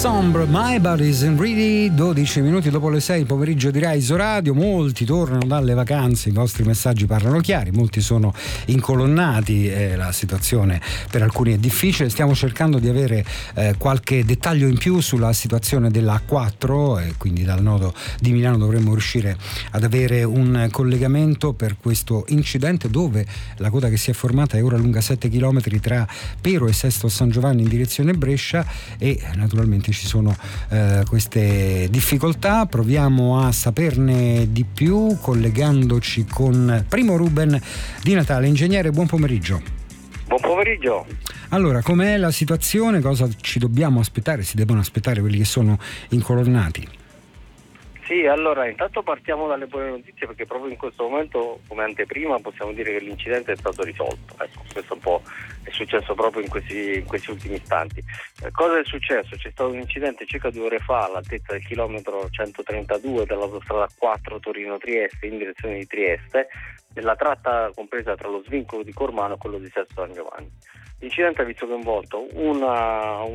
Sombre, My Body's in Ready, 12 minuti dopo le 6 pomeriggio di Rai Radio. Molti tornano dalle vacanze, i vostri messaggi parlano chiari, molti sono incolonnati, la situazione per alcuni è difficile. Stiamo cercando di avere qualche dettaglio in più sulla situazione della A4 e quindi dal nodo di Milano dovremmo riuscire ad avere un collegamento per questo incidente, dove la coda che si è formata è ora lunga 7 km tra Pero e Sesto San Giovanni in direzione Brescia, e naturalmente ci sono queste difficoltà. Proviamo a saperne di più collegandoci con Primo Ruben di Natale. Ingegnere, buon pomeriggio. Buon pomeriggio. Allora, com'è la situazione? Cosa ci dobbiamo aspettare? Si devono aspettare quelli che sono incolonnati? Sì, allora intanto partiamo dalle buone notizie, perché proprio in questo momento, come anteprima, possiamo dire che l'incidente è stato risolto. Ecco, questo un po' è successo proprio in questi ultimi istanti. Cosa è successo? C'è stato un incidente circa 2 ore fa all'altezza del chilometro 132 dell'autostrada 4 Torino-Trieste in direzione di Trieste, nella tratta compresa tra lo svincolo di Cormano e quello di Sesto San Giovanni. L'incidente ha visto coinvolto una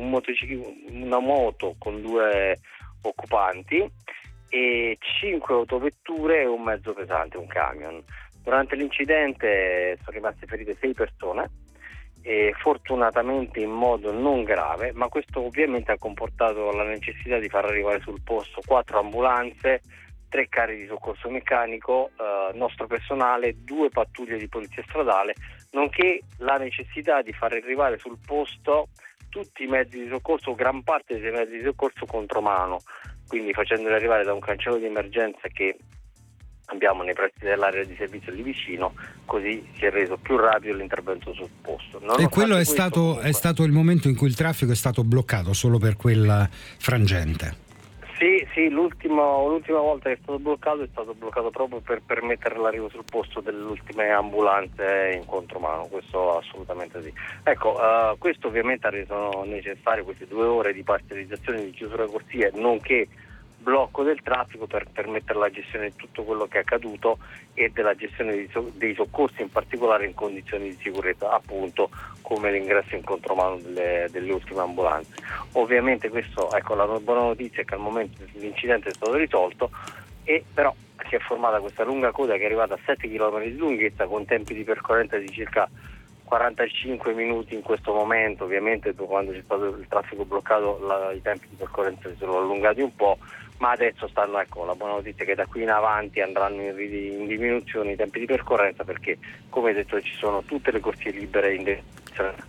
moto con 2 occupanti e 5 autovetture e un mezzo pesante, un camion. Durante l'incidente sono rimaste ferite 6 persone, e fortunatamente in modo non grave, ma questo ovviamente ha comportato la necessità di far arrivare sul posto 4 ambulanze, 3 carri di soccorso meccanico, nostro personale, 2 pattuglie di polizia stradale, nonché la necessità di far arrivare sul posto tutti i mezzi di soccorso, gran parte dei mezzi di soccorso contromano, quindi facendoli arrivare da un cancello di emergenza che abbiamo nei pressi dell'area di servizio lì vicino, così si è reso più rapido l'intervento sul posto. E quello è stato il momento in cui il traffico è stato bloccato solo per quella frangente. Sì, l'ultima volta che è stato bloccato proprio per permettere l'arrivo sul posto delle ultime ambulanze in contromano, questo assolutamente sì. Ecco, questo ovviamente ha reso necessario queste 2 ore di parcellizzazione di chiusura corsie, nonché blocco del traffico, per permettere la gestione di tutto quello che è accaduto e della gestione dei soccorsi, in particolare in condizioni di sicurezza, appunto come l'ingresso in contromano delle ultime ambulanze. Ovviamente questo, ecco, la buona notizia è che al momento l'incidente è stato risolto, e però si è formata questa lunga coda che è arrivata a 7 km di lunghezza, con tempi di percorrenza di circa 45 minuti in questo momento. Ovviamente quando c'è stato il traffico bloccato i tempi di percorrenza si sono allungati un po', ma adesso stanno, ecco, la buona notizia è che da qui in avanti andranno in diminuzione i tempi di percorrenza, perché come detto ci sono tutte le corsie libere in direzione.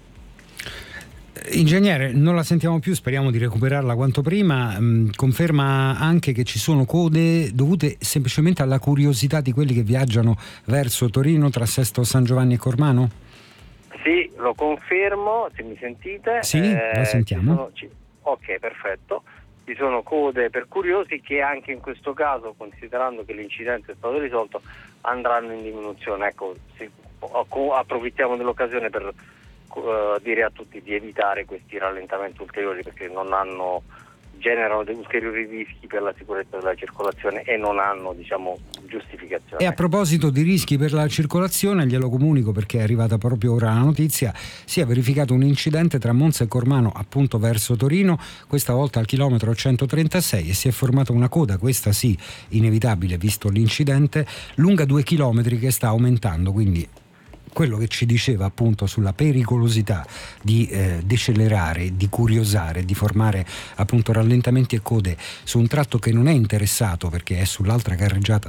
Ingegnere, non la sentiamo più, speriamo di recuperarla quanto prima. Conferma anche che ci sono code dovute semplicemente alla curiosità di quelli che viaggiano verso Torino tra Sesto San Giovanni e Cormano? Sì, lo confermo, se mi sentite. Sì, la sentiamo. Ok, perfetto. Ci sono code per curiosi che anche in questo caso, considerando che l'incidente è stato risolto, andranno in diminuzione. Ecco, approfittiamo dell'occasione per dire a tutti di evitare questi rallentamenti ulteriori, perché generano degli ulteriori rischi per la sicurezza della circolazione e non hanno, giustificazione. E a proposito di rischi per la circolazione, glielo comunico perché è arrivata proprio ora la notizia: si è verificato un incidente tra Monza e Cormano, appunto verso Torino, questa volta al chilometro 136, e si è formata una coda, questa sì inevitabile visto l'incidente, lunga 2 chilometri, che sta aumentando, quindi quello che ci diceva appunto sulla pericolosità di decelerare, di curiosare, di formare appunto rallentamenti e code su un tratto che non è interessato perché è sull'altra carreggiata